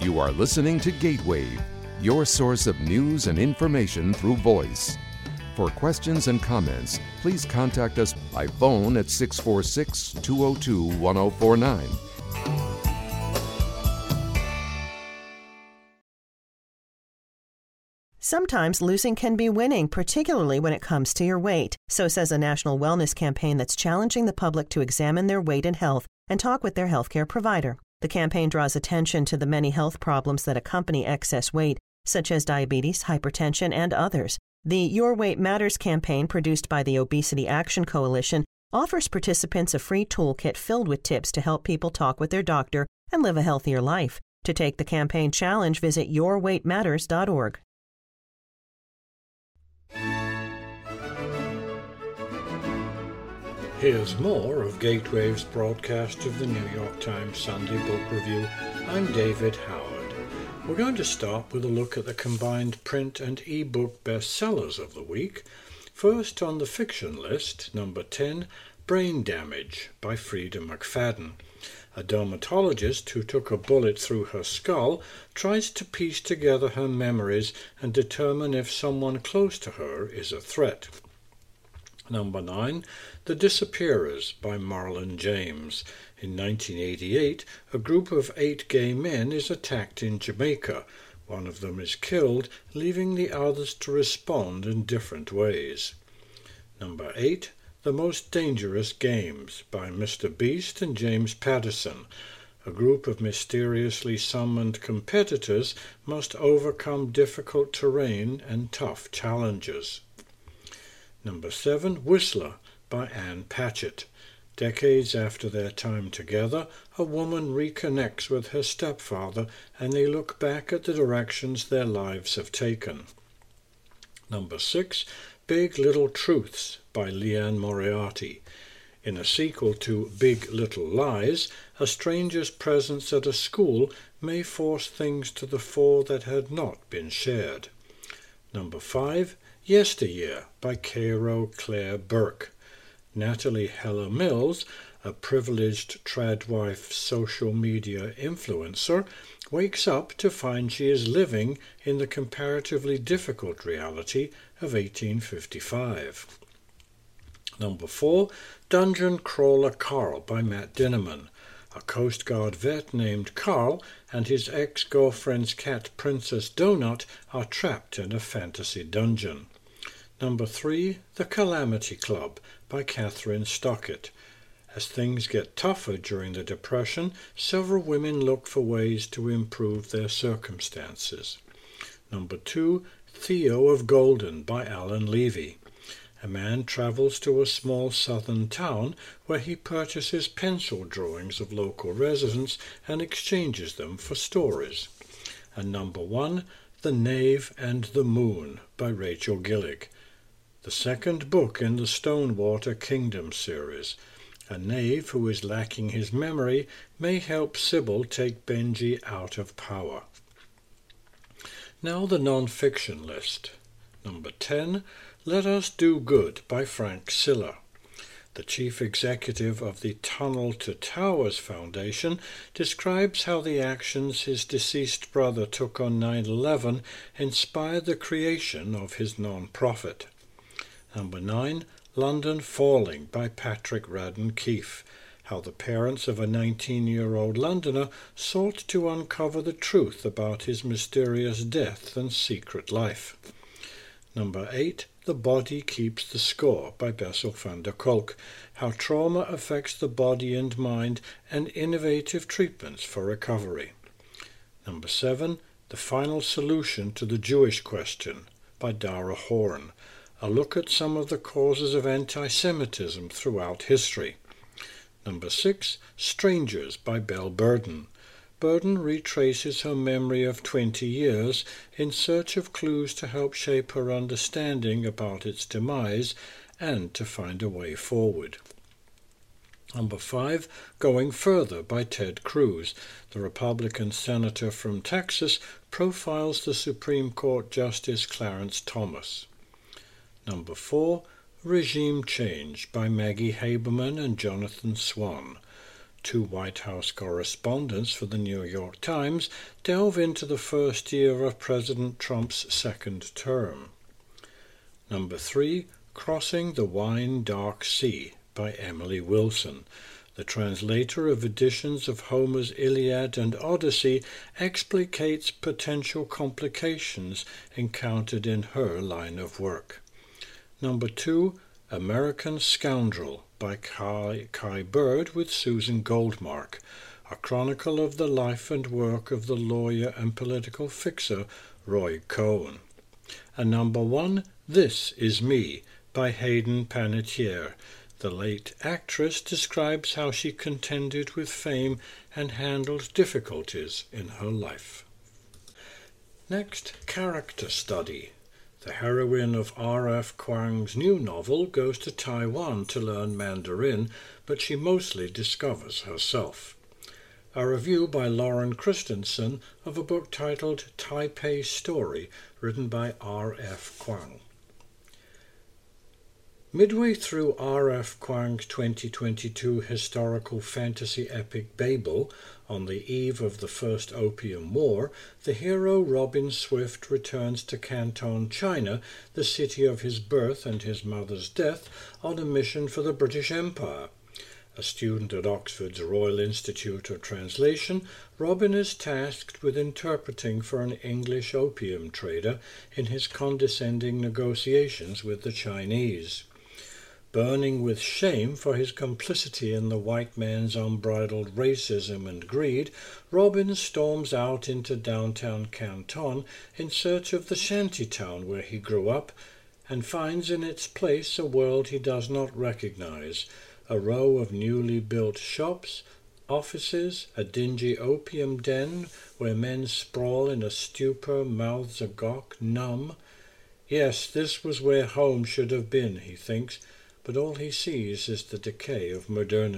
You are listening to Gateway, your source of news and information through voice. For questions and comments, please contact us by phone at 646-202-1049. Sometimes losing can be winning, particularly when it comes to your weight. So says a national wellness campaign that's challenging the public to examine their weight and health and talk with their healthcare provider. The campaign draws attention to the many health problems that accompany excess weight, such as diabetes, hypertension, and others. The Your Weight Matters campaign, produced by the Obesity Action Coalition, offers participants a free toolkit filled with tips to help people talk with their doctor and live a healthier life. To take the campaign challenge, visit yourweightmatters.org. Here's more of Gateway's broadcast of the New York Times Sunday Book Review. I'm David Howard. We're going to start with a look at the combined print and e-book bestsellers of the week. First on the fiction list, number 10, Brain Damage by Freda McFadden. A dermatologist who took a bullet through her skull tries to piece together her memories and determine if someone close to her is a threat. Number 9, The Disappearers by Marlon James. In 1988, a group of 8 gay men is attacked in Jamaica. One of them is killed, leaving the others to respond in different ways. Number 8, The Most Dangerous Games by Mr. Beast and James Patterson. A group of mysteriously summoned competitors must overcome difficult terrain and tough challenges. Number 7, Whistler by Anne Patchett. Decades after their time together, a woman reconnects with her stepfather and they look back at the directions their lives have taken. Number 6, Big Little Truths by Liane Moriarty. In a sequel to Big Little Lies, a stranger's presence at a school may force things to the fore that had not been shared. Number 5, Yesteryear by Cairo Claire Burke. Natalie Heller Mills, a privileged tradwife social media influencer, wakes up to find she is living in the comparatively difficult reality of 1855. Number 4, Dungeon Crawler Carl by Matt Dinneman. A Coast Guard vet named Carl and his ex-girlfriend's cat Princess Donut are trapped in a fantasy dungeon. Number 3, The Calamity Club by Catherine Stockett. As things get tougher during the Depression, several women look for ways to improve their circumstances. Number 2, Theo of Golden by Alan Levy. A man travels to a small southern town where he purchases pencil drawings of local residents and exchanges them for stories. And number 1, The Knave and the Moon by Rachel Gillig. The second book in the Stonewater Kingdom series. A knave who is lacking his memory may help Sybil take Benji out of power. Now the non-fiction list. Number 10, Let Us Do Good by Frank Siller. The chief executive of the Tunnel to Towers Foundation describes how the actions his deceased brother took on 9/11 inspired the creation of his non-profit. Number 9, London Falling by Patrick Radden Keefe. How the parents of a 19-year-old Londoner sought to uncover the truth about his mysterious death and secret life. Number 8, The Body Keeps the Score by Bessel van der Kolk. How trauma affects the body and mind and innovative treatments for recovery. Number 7, The Final Solution to the Jewish Question by Dara Horn. A look at some of the causes of anti-Semitism throughout history. Number 6, Strangers by Belle Burden. Burden retraces her memory of 20 years in search of clues to help shape her understanding about its demise and to find a way forward. Number 5, Going Further by Ted Cruz. The Republican senator from Texas profiles the Supreme Court Justice Clarence Thomas. Number 4, Regime Change by Maggie Haberman and Jonathan Swan. Two White House correspondents for the New York Times delve into the first year of President Trump's second term. Number 3, Crossing the Wine Dark Sea by Emily Wilson. The translator of editions of Homer's Iliad and Odyssey explicates potential complications encountered in her line of work. Number 2, American Scoundrel by Kai Bird with Susan Goldmark, a chronicle of the life and work of the lawyer and political fixer Roy Cohn. And number 1, This Is Me by Hayden Panettiere. The late actress describes how she contended with fame and handled difficulties in her life. Next, character study. The heroine of R.F. Kuang's new novel goes to Taiwan to learn Mandarin, but she mostly discovers herself. A review by Lauren Christensen of a book titled Taipei Story, written by R.F. Kuang. Midway through R.F. Kuang's 2022 historical fantasy epic Babel, on the eve of the First Opium War, the hero Robin Swift returns to Canton, China, the city of his birth and his mother's death, on a mission for the British Empire. A student at Oxford's Royal Institute of Translation, Robin is tasked with interpreting for an English opium trader in his condescending negotiations with the Chinese. Burning with shame for his complicity in the white man's unbridled racism and greed, Robin storms out into downtown Canton in search of the shantytown where he grew up, and finds in its place a world he does not recognize, a row of newly built shops, offices, a dingy opium den where men sprawl in a stupor, mouths agog, numb. Yes, this was where home should have been, he thinks, but all he sees is the decay of modernity.